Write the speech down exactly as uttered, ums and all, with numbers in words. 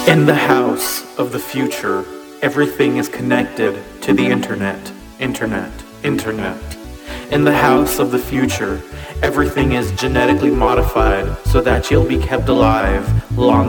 In the house of the future, everything is connected to the internet, internet, internet. In the house of the future, everything is genetically modified so that you'll be kept alive long